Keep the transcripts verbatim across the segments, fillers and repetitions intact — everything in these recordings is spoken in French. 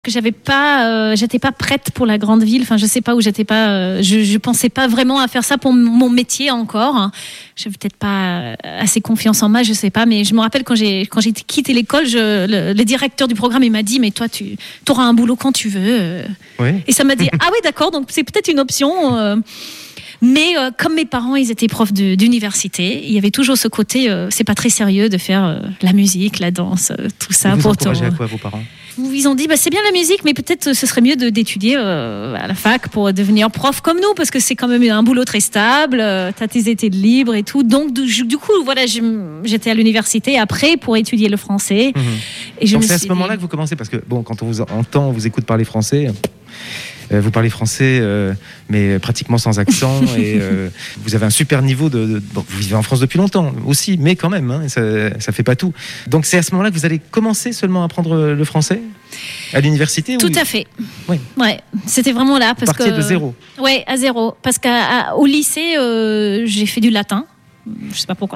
que j'avais pas, euh, j'étais pas prête pour la grande ville. Enfin, je sais pas où j'étais pas. Euh, je, je pensais pas vraiment à faire ça pour m- mon métier encore. J'avais peut-être pas assez confiance en moi, je sais pas. Mais je me rappelle quand j'ai quand j'ai quitté l'école, je, le, le directeur du programme il m'a dit mais toi tu auras un boulot quand tu veux. Oui. Et ça m'a dit ah oui d'accord, donc c'est peut-être une option. Euh, Mais euh, comme mes parents, ils étaient profs de, d'université, il y avait toujours ce côté, euh, c'est pas très sérieux de faire euh, la musique, la danse, euh, tout ça. Et vous pour encouragez ton... à quoi vos parents? Ils ont dit, bah, c'est bien la musique, mais peut-être euh, ce serait mieux de, d'étudier euh, à la fac pour devenir prof comme nous, parce que c'est quand même un boulot très stable, euh, t'as tes étés de libre et tout. Donc du, du coup, voilà, j'étais à l'université après pour étudier le français. Mmh. Et je Donc me c'est à suis ce moment-là dit... que vous commencez, parce que bon, quand on vous entend, on vous écoute parler français. Euh, vous parlez français, euh, mais pratiquement sans accent, et euh, vous avez un super niveau de. de bon, vous vivez en France depuis longtemps aussi, mais quand même, hein, ça, ça fait pas tout. Donc c'est à ce moment-là que vous allez commencer seulement à apprendre le français à l'université. Tout ou... à fait. Oui. Ouais, c'était vraiment là parce Partiez que. de zéro. Ouais, à zéro, parce qu'au lycée, euh, j'ai fait du latin. Je sais pas pourquoi.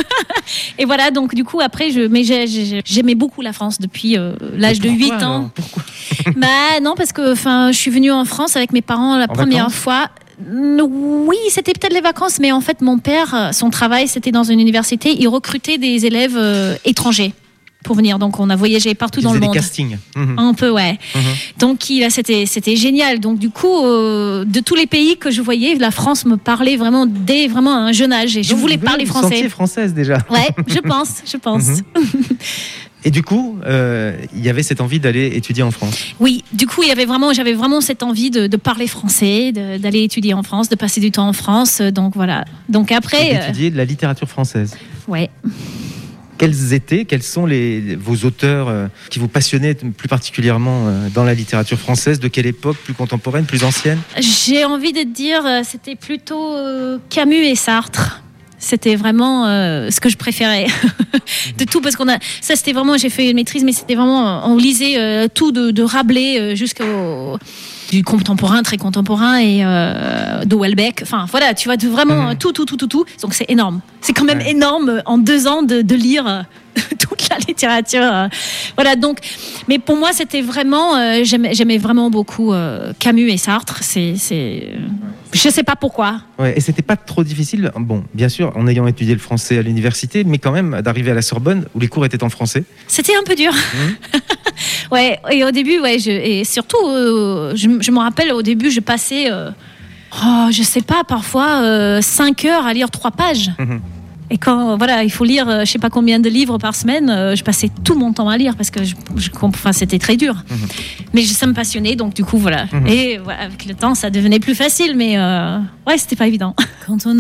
Et voilà, donc du coup après, je, mais j'ai, j'ai, j'aimais beaucoup la France depuis euh, l'âge de huit ans. Alors pourquoi? Bah non, parce que enfin, je suis venue en France avec mes parents la En première vacances? fois. Oui, c'était peut-être les vacances, mais en fait, mon père, son travail, c'était dans une université. Il recrutait des élèves euh, étrangers pour venir. Donc, on a voyagé partout Ils dans le faisaient monde. des castings. Mmh. Un peu, ouais. Mmh. Donc, il, c'était, c'était génial. Donc, du coup, euh, de tous les pays que je voyais, la France me parlait vraiment dès vraiment à un jeune âge. Et je Donc, voulais vous parler vous français. sentiez française déjà. Ouais, je pense, je pense. Mmh. Et du coup, euh, il y avait cette envie d'aller étudier en France. Oui, du coup, il y avait vraiment, j'avais vraiment cette envie de, de parler français, de, d'aller étudier en France, de passer du temps en France. Donc voilà. Donc après, D'étudier de la littérature française. euh, ouais. Quels étaient, quels sont les, vos auteurs euh, qui vous passionnaient plus particulièrement euh, dans la littérature française? De quelle époque? Plus contemporaine, plus ancienne? J'ai envie de te dire, euh, c'était plutôt euh, Camus et Sartre. C'était vraiment euh, ce que je préférais de tout, parce qu'on a ça, c'était vraiment, j'ai fait une maîtrise, mais c'était vraiment, on lisait euh, tout de, de Rabelais euh, jusqu'au du contemporain, très contemporain, et euh, de Houellebecq. Enfin voilà, tu vois, de vraiment Mmh. tout, tout, tout, tout, tout. Donc c'est énorme. C'est quand même Ouais. énorme en deux ans de, de lire euh, toute la littérature. euh. Voilà, donc. Mais pour moi, c'était vraiment, euh, j'aimais, j'aimais vraiment beaucoup euh, Camus et Sartre. C'est, c'est, euh, je sais pas pourquoi. Ouais, et c'était pas trop difficile, bon, bien sûr, en ayant étudié le français à l'université, mais quand même d'arriver à la Sorbonne où les cours étaient en français. C'était un peu dur. Mmh. Ouais, et au début, ouais, je, et surtout, euh, je, je me rappelle, au début, je passais, euh, oh, je sais pas, parfois euh, cinq heures à lire trois pages. Mmh. Et quand, voilà, il faut lire, euh, je sais pas combien de livres par semaine, euh, je passais tout mon temps à lire parce que je, je, enfin, c'était très dur. Mmh. Mais ça me passionnait, donc du coup, voilà. Mmh. Et voilà, avec le temps, ça devenait plus facile, mais euh, ouais, c'était pas évident. Quand on